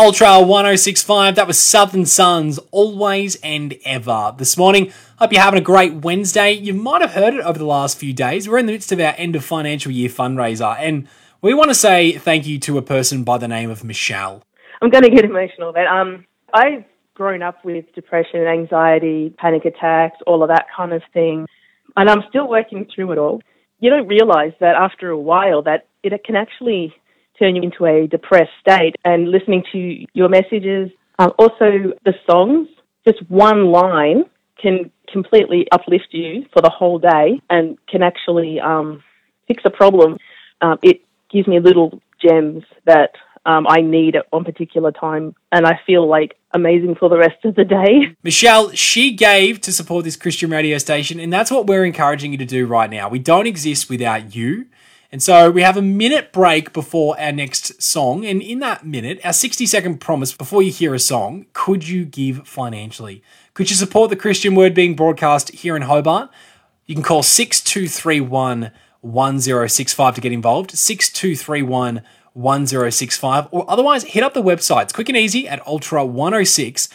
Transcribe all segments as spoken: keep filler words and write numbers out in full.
Ultra one oh six point five. That was Southern Suns, Always and Ever. This morning, hope you're having a great Wednesday. You might have heard it over the last few days. We're in the midst of our end of financial year fundraiser, and we want to say thank you to a person by the name of Michelle. I'm going to get emotional, but um, I've grown up with depression, anxiety, panic attacks, all of that kind of thing, and I'm still working through it all. You don't realise that after a while that it can actually turn you into a depressed state. And listening to your messages, um, also the songs, just one line can completely uplift you for the whole day and can actually um, fix a problem. Um, it gives me little gems that um, I need at one particular time, and I feel like amazing for the rest of the day. Michelle, she gave to support this Christian radio station, and that's what we're encouraging you to do right now. We don't exist without you. And so we have a minute break before our next song. And in that minute, our sixty second promise before you hear a song, could you give financially? Could you support the Christian Word being broadcast here in Hobart? You can call six two three one, one oh six five to get involved, six two three one, one oh six five, or otherwise hit up the website. It's quick and easy at ultra one oh six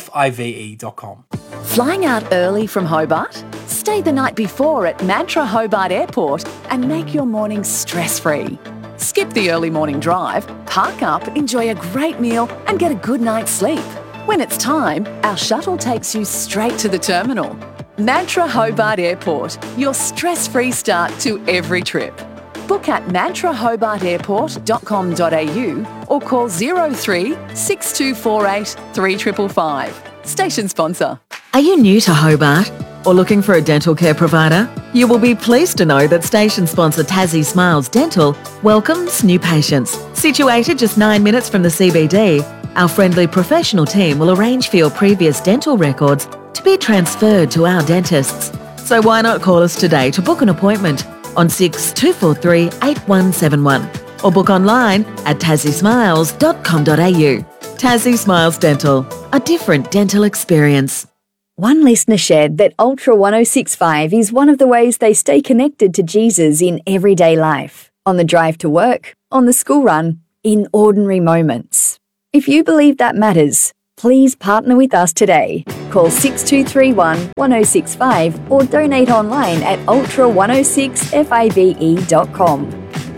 five dot com. Flying out early from Hobart? Stay the night before at Mantra Hobart Airport and make your morning stress-free. Skip the early morning drive, park up, enjoy a great meal and get a good night's sleep. When it's time, our shuttle takes you straight to the terminal. Mantra Hobart Airport, your stress-free start to every trip. Book at mantra hobart airport dot com dot a u or call zero three six two four eight three five five five. Station sponsor. Are you new to Hobart or looking for a dental care provider? You will be pleased to know that station sponsor Tassie Smiles Dental welcomes new patients. Situated just nine minutes from the C B D, our friendly professional team will arrange for your previous dental records to be transferred to our dentists. So why not call us today to book an appointment on six two four three eight one seven one or book online at tassie smiles dot com dot a u. Tassie Smiles Dental, a different dental experience. One listener shared that Ultra one oh six point five is one of the ways they stay connected to Jesus in everyday life, on the drive to work, on the school run, in ordinary moments. If you believe that matters, please partner with us today. Call six two three one, one oh six five or donate online at ultra one oh six five dot com.